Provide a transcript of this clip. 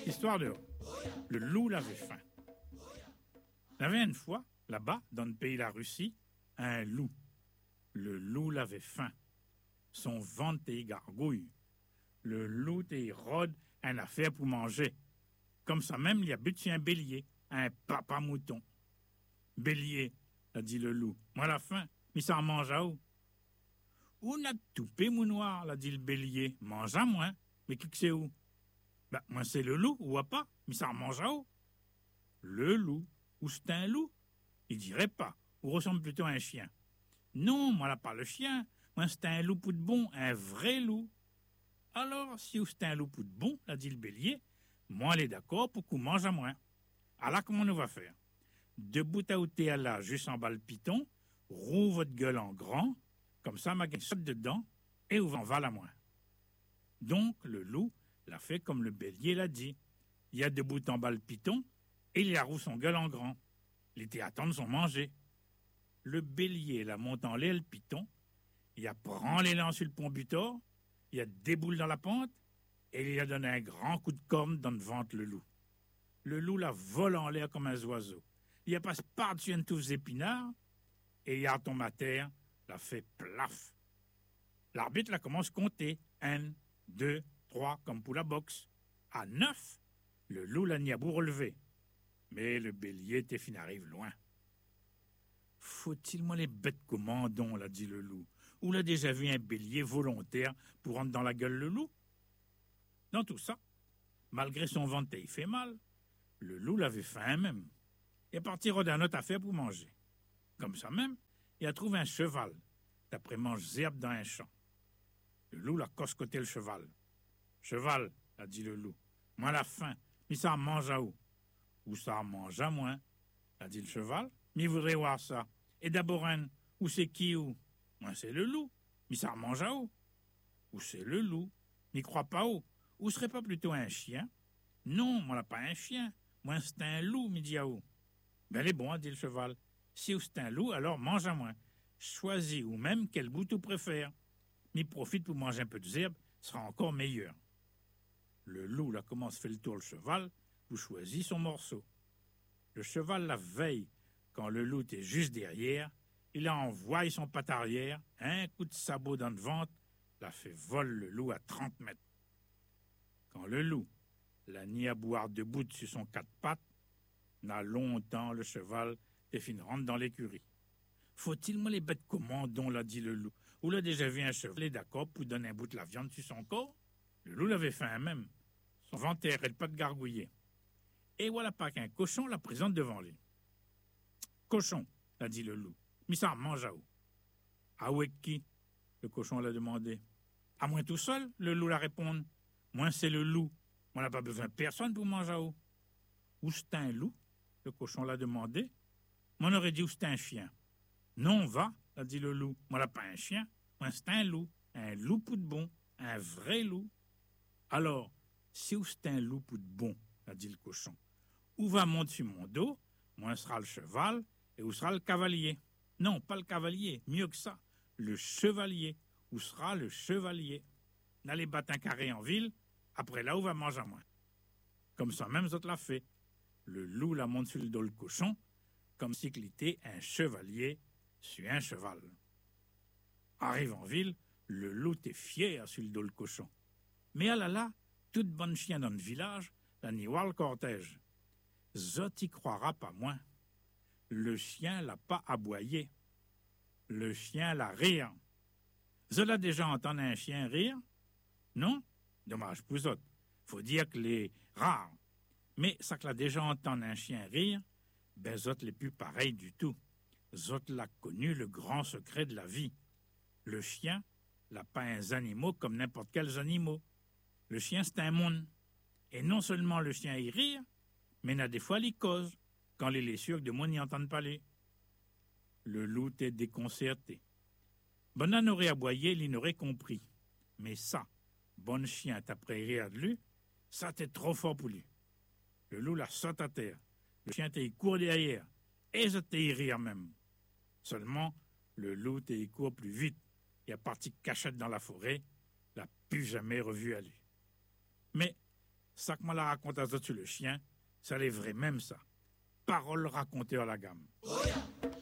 Histoire de le loup l'avait faim. Il y avait une fois, là-bas, dans le pays de la Russie, un loup. Le loup l'avait faim. Son ventre était gargouille. Le loup était rôde une affaire pour manger. Comme ça même, il y a buté un bélier, un papa mouton. Bélier, a dit le loup, moi la faim, mais ça en mange à où? Où n'a toupé, mon noir, l'a dit le bélier, mange à moi, mais qui que c'est où? Ben, moi c'est le loup, ou pas, mais ça en mange à où? Le loup, ou c'est un loup? Il dirait pas, ou ressemble plutôt à un chien. Non, moi là pas le chien, moi c'est un loup de bon, un vrai loup. Alors, si c'est un loup de bon, l'a dit le bélier, moi elle est d'accord pour qu'on mange à moi. Alors comment on va faire? De bout à outé à là, juste en bas le piton, roue votre gueule en grand, comme ça, ma gueule saute dedans, et où en va la moins. Donc, le loup l'a fait comme le bélier l'a dit. Il y a de bout en bas le piton, et il a roue son gueule en grand. Il était à attendre son manger. Le bélier la monte en l'air le piton, il a prend l'élan sur le pont butor, il a déboule dans la pente, et il a donné un grand coup de corne dans le ventre le loup. Le loup la vole en l'air comme un oiseau. Il a passe par-dessus une touffe d'épinards, et il a tombé à terre, l'a fait plaf. L'arbitre la commence à compter. 1, 2, 3, comme pour la boxe. À 9, le loup l'a ni à bout relevé. Mais le bélier était fin arrive loin. Faut-il moi les bêtes commandons, l'a dit le loup. Ou l'a déjà vu un bélier volontaire pour rentrer dans la gueule le loup? Dans tout ça, malgré son ventre il fait mal, le loup l'avait faim même. Il est parti d'un autre affaire pour manger. Comme ça même, il a trouvé un cheval, d'après mange herbe dans un champ. Le loup l'a coscoté le cheval. Cheval, a dit le loup, moi la faim, mais ça en mange à où? Où ça en mange à moi, a dit le cheval, mais il voudrait voir ça. Et d'abord où c'est qui où? Moi c'est le loup, mais ça en mange à où? Où c'est le loup, mais croit pas où? Où serait pas plutôt un chien? Non, moi là pas un chien, moi c'est un loup, mais dit à où? Ben les bon, a dit le cheval. Si c'est un loup, alors mange à moi. Choisis ou même quel goût tu préfères. Mais profite pour manger un peu de herbe, sera encore meilleur. Le loup là commence à faire le tour le cheval, pour choisir son morceau. Le cheval la veille, quand le loup est juste derrière, il envoie son patte arrière, un coup de sabot dans le ventre, l'a fait voler le loup à 30 mètres. Quand le loup l'a mis à boire debout sur son 4 pattes, n'a longtemps le cheval et fin rentre dans l'écurie. Faut-il moi les bêtes commandons, l'a dit le loup. Ou l'a déjà vu un cheval d'accord pour donner un bout de la viande sur son corps? Le loup l'avait faim même. Son ventre n'arrête pas de gargouiller. Et voilà pas qu'un cochon la présente devant lui. Cochon, l'a dit le loup. Mais ça mange à où? À où est qui? Le cochon l'a demandé. À moi tout seul, le loup l'a répondu. Moi c'est le loup. Moi n'a pas besoin de personne pour manger à où? Où c'est un loup? Le cochon l'a demandé. Moi, on aurait dit où c'est un chien. Non, va, a dit le loup. Moi, là, pas un chien. Moi, c'est un loup de bon, un vrai loup. Alors, si où c'est un loup de bon, a dit le cochon, où va monter sur mon dos, moi, sera le cheval, et où sera le cavalier? Non, pas le cavalier, mieux que ça, le chevalier. Où sera le chevalier? N'allez battre un carré en ville, après là, où va manger à moi? Comme ça, même autres l'a fait. Le loup la monte sur le dos le cochon, comme si il était un chevalier sur un cheval. Arrive en ville, le loup est fier sur le dos le cochon. Mais ah là, toute bonne chien dans le village, la n'y voit le cortège. Zot y croira pas moins. Le chien l'a pas aboyé. Le chien l'a rire. Zot l'a déjà entendu un chien rire? Non? Dommage pour zot. Faut dire que les rares. Mais ça que l'a déjà entendu un chien rire, ben zot l'est plus pareil du tout. Zot l'a connu le grand secret de la vie. Le chien n'a pas un animal comme n'importe quels animaux. Le chien, c'est un monde. Et non seulement le chien y rire, mais n'a des fois les cause, quand les sûr que de monde n'y entendent parler. Le loup est déconcerté. Bonan aurait aboyé, il n'aurait compris. Mais ça, bon chien t'après rire de lui, ça t'est trop fort pour lui. Le loup la saute à terre. Le chien t'est court derrière. Et ça t'est rire même. Seulement, le loup t'est court plus vite. Il est parti cachette dans la forêt, l'a plus jamais revu à lui. Mais Ça que moi la raconte à sur le chien, ça l'est vrai même ça. Parole racontée à la gamme.